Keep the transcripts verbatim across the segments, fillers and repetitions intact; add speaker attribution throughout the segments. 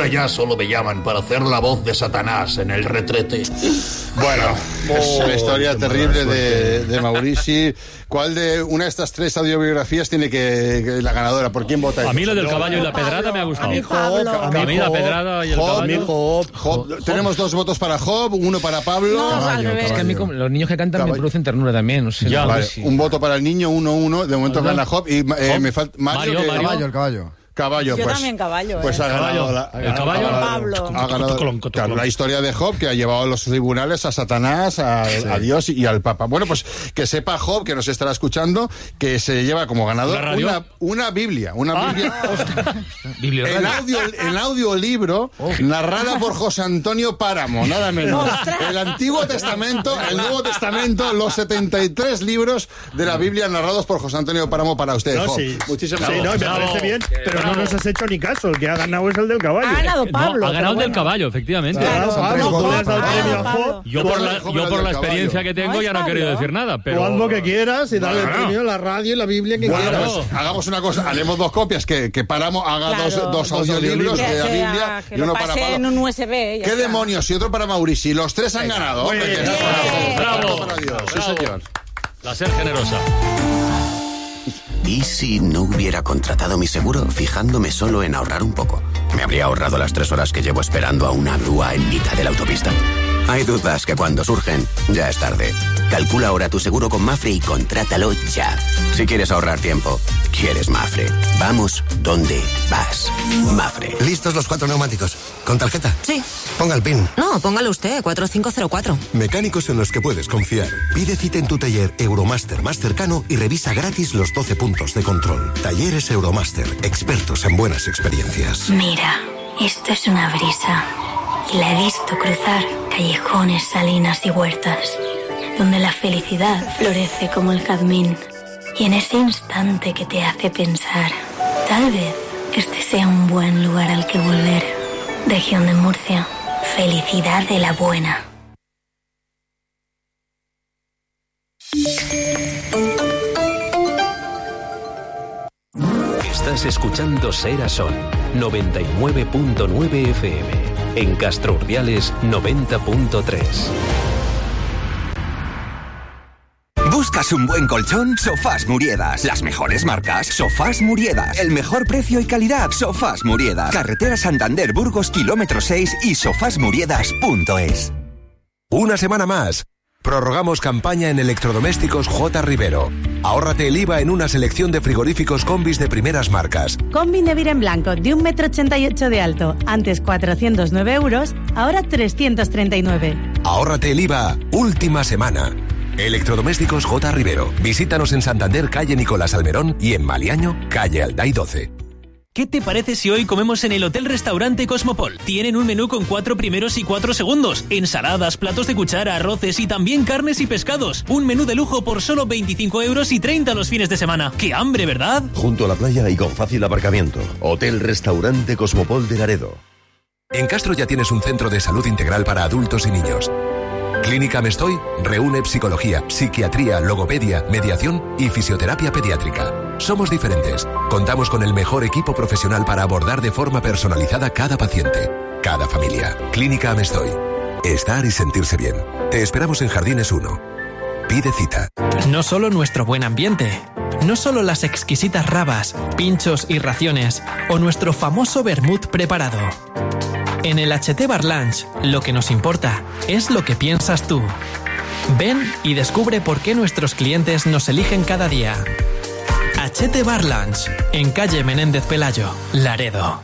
Speaker 1: ahora ya solo me llaman para hacer la voz de Satanás en el retrete.
Speaker 2: Bueno, oh, es una historia terrible de, de Maurici. ¿Cuál de una de estas tres audiobiografías tiene que, que la ganadora? ¿Por quién vota?
Speaker 3: A mí lo del caballo y la pedrada me ha gustado.
Speaker 2: A mí, Job,
Speaker 3: a mí, a mí la pedrada y el
Speaker 2: Job,
Speaker 3: caballo.
Speaker 2: Job, Job. Job. Tenemos dos votos para Job, uno para Pablo.
Speaker 4: No,
Speaker 2: caballo,
Speaker 4: al revés.
Speaker 5: Es que a mí como, los niños que cantan
Speaker 2: Caballo.
Speaker 5: me producen ternura también. O sea,
Speaker 3: Ya,
Speaker 5: no,
Speaker 2: Vale,
Speaker 5: sí.
Speaker 2: un voto para el niño, uno, uno. De momento
Speaker 3: ¿Verdad?
Speaker 2: gana Job. Y eh,
Speaker 3: Job.
Speaker 2: me falta Mario.
Speaker 3: Mario,
Speaker 2: que-
Speaker 3: Mario.
Speaker 6: Caballo, el caballo.
Speaker 2: Caballo,
Speaker 4: Yo
Speaker 2: pues.
Speaker 4: también caballo,
Speaker 2: Pues
Speaker 4: eh.
Speaker 2: ha ganado
Speaker 3: Caballo.
Speaker 2: la,
Speaker 3: El caballo.
Speaker 4: Pablo.
Speaker 2: ha ganado, claro, la historia de Job, que ha llevado a los tribunales a Satanás, a, sí. a Dios y al Papa. Bueno, pues que sepa Job, que nos estará escuchando, que se lleva como ganador una, una Biblia, una
Speaker 3: Ah.
Speaker 2: Biblia,
Speaker 5: Biblia
Speaker 2: el audio, el audiolibro narrada por José Antonio Páramo, nada menos. El Antiguo Testamento, el Nuevo Testamento, los setenta y tres libros de la Biblia narrados por José Antonio Páramo para ustedes,
Speaker 7: No,
Speaker 2: Job.
Speaker 7: sí.
Speaker 2: Muchísimas
Speaker 7: Sí, no, me
Speaker 3: Bravo.
Speaker 7: parece bien, pero
Speaker 3: Bravo.
Speaker 7: no nos has hecho ni caso. El que ha ganado es el del caballo.
Speaker 4: Ha ganado Pablo.
Speaker 3: No, ha ganado
Speaker 4: pero
Speaker 3: el del
Speaker 4: bueno.
Speaker 3: caballo, efectivamente.
Speaker 7: Claro,
Speaker 6: Son
Speaker 7: Pablo,
Speaker 6: tres
Speaker 7: tú le has dado el
Speaker 4: votos.
Speaker 7: premio a
Speaker 4: Pablo.
Speaker 7: Job.
Speaker 3: Yo
Speaker 2: Tú
Speaker 3: por
Speaker 2: eres
Speaker 3: la,
Speaker 2: el joven
Speaker 3: yo por
Speaker 2: del
Speaker 3: la experiencia
Speaker 2: caballo.
Speaker 3: que tengo
Speaker 4: No,
Speaker 3: ya no he
Speaker 4: es
Speaker 3: querido
Speaker 4: Pablo.
Speaker 3: decir nada, pero...
Speaker 7: Tú haz lo que quieras y dale el
Speaker 3: Bueno.
Speaker 7: premio, la radio y la Biblia que
Speaker 2: Bueno,
Speaker 7: quieras.
Speaker 2: pues hagamos una cosa, haremos dos copias, que, que Páramo haga
Speaker 4: Claro,
Speaker 2: dos, dos
Speaker 4: dos
Speaker 2: audiolibros
Speaker 4: Que
Speaker 2: de la
Speaker 4: sea-
Speaker 2: Biblia
Speaker 4: que
Speaker 2: y
Speaker 4: lo
Speaker 2: uno para
Speaker 4: pase
Speaker 2: Pablo.
Speaker 4: en un U S B. ya
Speaker 2: ¿Qué
Speaker 4: está.
Speaker 2: demonios? Y otro para Maurici. Los tres han ganado.
Speaker 7: Muy
Speaker 2: Hombre,
Speaker 7: bien.
Speaker 2: que está
Speaker 4: Bien.
Speaker 2: bravo.
Speaker 3: Bravo.
Speaker 2: Para Dios. Sí,
Speaker 3: Bravo.
Speaker 2: señor.
Speaker 3: La ser generosa.
Speaker 8: ¿Y si no hubiera contratado mi seguro fijándome solo en ahorrar un poco? ¿Me habría ahorrado las tres horas que llevo esperando a una grúa en mitad de la autopista? Hay dudas que cuando surgen, ya es tarde. Calcula ahora tu seguro con Mafre y contrátalo ya. Si quieres ahorrar tiempo, quieres Mafre. Vamos donde vas. Mafre.
Speaker 9: ¿Listos los cuatro neumáticos? ¿Con tarjeta?
Speaker 10: Sí.
Speaker 9: Ponga el PIN.
Speaker 10: No, póngalo usted, cuatro cinco cero cuatro.
Speaker 9: Mecánicos en los que puedes confiar. Pide cita en tu taller Euromaster más cercano y revisa gratis los doce puntos de control. Talleres Euromaster, expertos en buenas experiencias.
Speaker 11: Mira, esto es una brisa. Y la he visto cruzar callejones, salinas y huertas, donde la felicidad florece como el jazmín. Y en ese instante que te hace pensar, tal vez este sea un buen lugar al que volver. Región de Murcia, felicidad de la buena.
Speaker 12: Estás escuchando Sera Son, noventa y nueve punto nueve F M. En Castro Urdiales, noventa punto tres.
Speaker 13: ¿Buscas un buen colchón? Sofás Muriedas. Las mejores marcas. Sofás Muriedas. El mejor precio y calidad. Sofás Muriedas. Carretera Santander Burgos, kilómetro seis y sofás muriedas punto es.
Speaker 14: Una semana más. Prorrogamos campaña en electrodomésticos J. Rivero. Ahórrate el I V A en una selección de frigoríficos combis de primeras marcas.
Speaker 15: Combi Nevir en blanco de un metro ochenta y ocho de alto, antes cuatrocientos nueve euros, ahora trescientos treinta y nueve.
Speaker 14: Ahórrate el I V A, última semana. Electrodomésticos J. Rivero. Visítanos en Santander, calle Nicolás Almerón, y en Maliaño, calle Alday doce.
Speaker 16: ¿Qué te parece si hoy comemos en el Hotel Restaurante Cosmopol? Tienen un menú con cuatro primeros y cuatro segundos, ensaladas, platos de cuchara, arroces y también carnes y pescados. Un menú de lujo por solo veinticinco euros y treinta los fines de semana. ¡Qué hambre!, ¿verdad?
Speaker 17: Junto a la playa y con fácil aparcamiento. Hotel Restaurante Cosmopol de Laredo.
Speaker 14: En Castro ya tienes un centro de salud integral para adultos y niños. Clínica Mestoy reúne psicología, psiquiatría, logopedia, mediación y fisioterapia pediátrica. Somos diferentes. Contamos con el mejor equipo profesional para abordar de forma personalizada cada paciente, cada familia. Clínica Mestoy. Estar y sentirse bien. Te esperamos en Jardines uno. Pide cita.
Speaker 18: No solo nuestro buen ambiente, no solo las exquisitas rabas, pinchos y raciones, o nuestro famoso vermut preparado. En el H T Bar Lounge, lo que nos importa es lo que piensas tú. Ven y descubre por qué nuestros clientes nos eligen cada día. H T Bar Lounge, en calle Menéndez Pelayo, Laredo.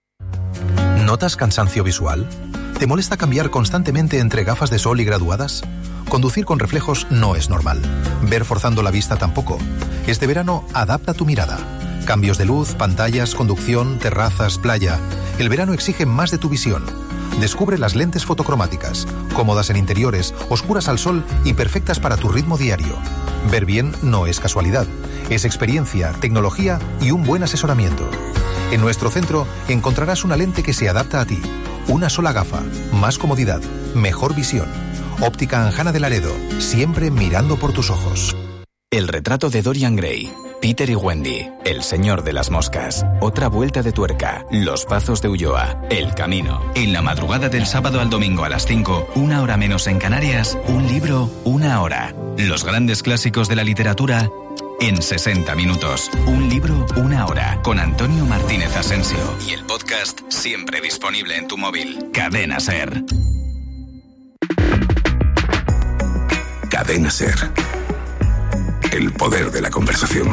Speaker 19: ¿Notas cansancio visual? ¿Te molesta cambiar constantemente entre gafas de sol y graduadas? Conducir con reflejos no es normal. Ver forzando la vista tampoco. Este verano, adapta tu mirada. Cambios de luz, pantallas, conducción, terrazas, playa. El verano exige más de tu visión. Descubre las lentes fotocromáticas, cómodas en interiores, oscuras al sol y perfectas para tu ritmo diario. Ver bien no es casualidad. Es experiencia, tecnología y un buen asesoramiento. En nuestro centro encontrarás una lente que se adapta a ti. Una sola gafa, más comodidad, mejor visión. Óptica Anjana de Laredo, siempre mirando por tus ojos.
Speaker 20: El retrato de Dorian Gray.
Speaker 4: Peter y Wendy, El Señor de las Moscas, Otra Vuelta de Tuerca, Los Pazos de Ulloa, El Camino. En la madrugada del sábado al domingo a las cinco, una hora menos en Canarias, un libro, una hora. Los grandes clásicos de la literatura en sesenta minutos. Un libro, una hora. Con Antonio Martínez Asensio. Y el podcast siempre disponible en tu móvil. Cadena SER.
Speaker 9: Cadena SER. El poder de la conversación.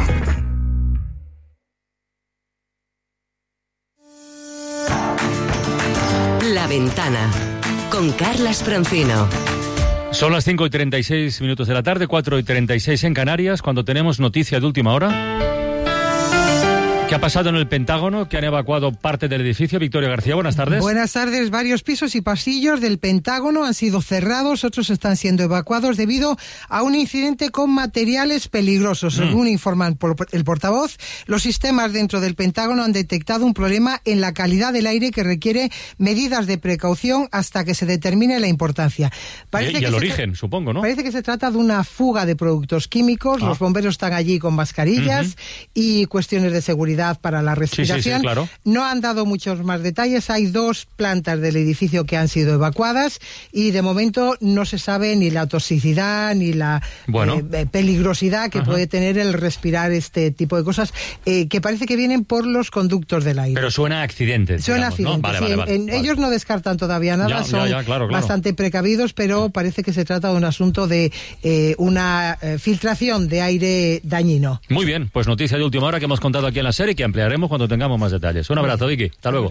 Speaker 6: La Ventana, con Carlas Francino.
Speaker 3: Son las cinco y treinta y seis minutos de la tarde, cuatro y treinta y seis en Canarias, cuando tenemos noticia de última hora. ¿Qué ha pasado en el Pentágono? Que han evacuado parte del edificio. Victoria García, buenas tardes.
Speaker 20: Buenas tardes. Varios pisos y pasillos del Pentágono han sido cerrados, otros están siendo evacuados debido a un incidente con materiales peligrosos. Mm. Según informan por el portavoz, los sistemas dentro del Pentágono han detectado un problema en la calidad del aire que requiere medidas de precaución hasta que se determine la importancia.
Speaker 3: Parece y, y el origen, supongo, ¿no?
Speaker 20: Parece que se trata de una fuga de productos químicos. Ah. Los bomberos están allí con mascarillas uh-huh. y cuestiones de seguridad para la respiración.
Speaker 3: Sí, sí, sí, claro.
Speaker 20: No han dado muchos más detalles. Hay dos plantas del edificio que han sido evacuadas y de momento no se sabe ni la toxicidad ni la
Speaker 3: bueno.
Speaker 20: eh, peligrosidad que Ajá. puede tener el respirar este tipo de cosas eh, que parece que vienen por los conductos del aire.
Speaker 3: Pero suena a accidente.
Speaker 20: Suena
Speaker 3: digamos,
Speaker 20: accidente,
Speaker 3: ¿no? vale,
Speaker 20: sí.
Speaker 3: vale, vale,
Speaker 20: en,
Speaker 3: vale.
Speaker 20: Ellos no descartan todavía nada,
Speaker 3: ya,
Speaker 20: son
Speaker 3: ya, ya, claro, claro.
Speaker 20: bastante precavidos, pero parece que se trata de un asunto de eh, una eh, filtración de aire dañino.
Speaker 3: Muy bien, pues noticia de última hora que hemos contado aquí en la serie que ampliaremos cuando tengamos más detalles. Un abrazo, Vicky. Hasta luego.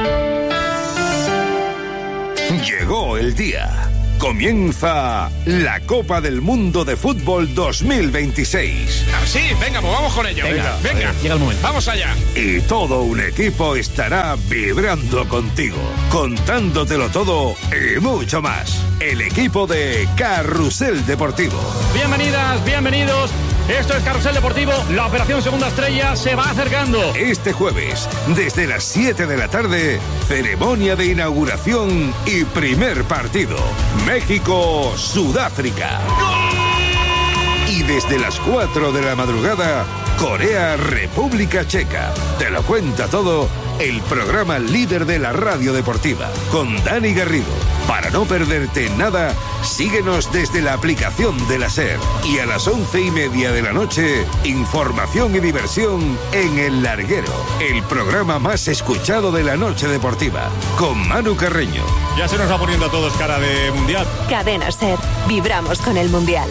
Speaker 21: Llegó el día. Comienza la Copa del Mundo de Fútbol dos mil veintiséis.
Speaker 22: Sí, venga, pues vamos con ello. Venga, venga, venga.
Speaker 3: Llega el momento.
Speaker 22: Vamos allá.
Speaker 21: Y todo un equipo estará vibrando contigo, contándotelo todo y mucho más. El equipo de Carrusel Deportivo.
Speaker 3: Bienvenidas, bienvenidos. Esto es Carrusel Deportivo. La operación Segunda Estrella se va acercando.
Speaker 21: Este jueves, desde las siete de la tarde, ceremonia de inauguración y primer partido. México, Sudáfrica. Y desde las cuatro de la madrugada, Corea, República Checa. Te lo cuenta todo el programa líder de la radio deportiva, con Dani Garrido. Para no perderte nada, síguenos desde la aplicación de la SER. Y a las once y media de la noche, información y diversión en El Larguero, el programa más escuchado de la noche deportiva, con Manu Carreño.
Speaker 22: Ya se nos va poniendo a todos cara de mundial.
Speaker 6: Cadena SER, vibramos con el mundial.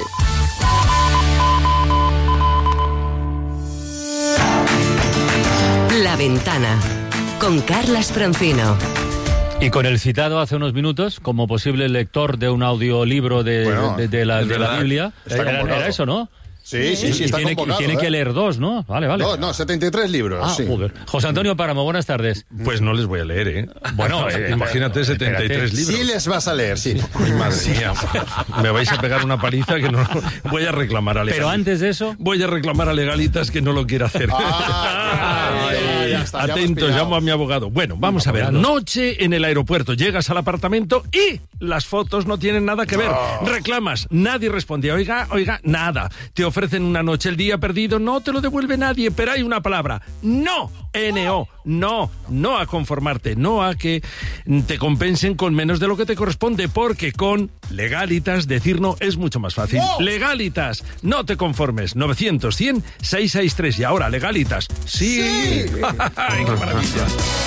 Speaker 6: La Ventana, con Carlas Francino.
Speaker 3: Y con el citado hace unos minutos, como posible lector de un audiolibro de,
Speaker 2: bueno,
Speaker 3: de, de, la, de la Biblia.
Speaker 2: Está
Speaker 3: era,
Speaker 2: convocado.
Speaker 3: era eso, ¿no?
Speaker 2: Sí, sí, sí,
Speaker 3: y
Speaker 2: está
Speaker 3: tiene,
Speaker 2: convocado.
Speaker 3: y tiene
Speaker 2: ¿eh?
Speaker 3: que leer dos, ¿no? Vale, vale.
Speaker 2: No, no, setenta y tres libros,
Speaker 3: Ah,
Speaker 2: sí.
Speaker 3: joder. José Antonio Páramo, buenas tardes.
Speaker 22: Pues no les voy a leer, ¿eh?
Speaker 3: Bueno, eh,
Speaker 22: imagínate setenta y tres
Speaker 3: espérate.
Speaker 22: libros.
Speaker 2: Sí les vas a leer, sí.
Speaker 22: Ay, madre mía. Me vais a pegar una paliza que no... Voy a reclamar a Legalitas.
Speaker 3: Pero antes de eso...
Speaker 22: Voy a reclamar a Legalitas que no lo quiere hacer.
Speaker 2: Ah, ya, ya está, ya
Speaker 22: Atento,
Speaker 2: hemos
Speaker 22: llamo a mi abogado. Bueno, vamos a ver. Noche en el aeropuerto. Llegas al apartamento y las fotos no tienen nada que ver.
Speaker 2: Oh.
Speaker 22: Reclamas. Nadie responde. Oiga, oiga, nada. Te ofrecen una noche el día perdido. No te lo devuelve nadie, pero hay una palabra. No. N O. No. No a conformarte. No a que te compensen con menos de lo que te corresponde. Porque con Legalitas decir no es mucho más fácil.
Speaker 2: Oh.
Speaker 22: Legalitas. No te conformes. novecientos, cien, seiscientos sesenta y tres. Y ahora Legalitas. Sí.
Speaker 2: Sí.
Speaker 22: ¡Ay, qué maravilla!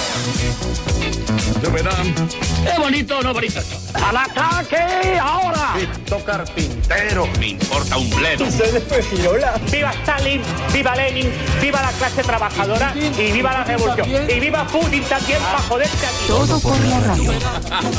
Speaker 22: Ya verán.
Speaker 1: ¡Qué bonito, no bonito! ¡Al ataque ahora!
Speaker 22: Visto carpintero.
Speaker 1: Me importa un bledo.
Speaker 23: ¡Viva Stalin! ¡Viva Lenin! ¡Viva la clase trabajadora! ¡Y viva la revolución! ¡Y viva Putin también para joderte aquí!
Speaker 6: Todo por la radio.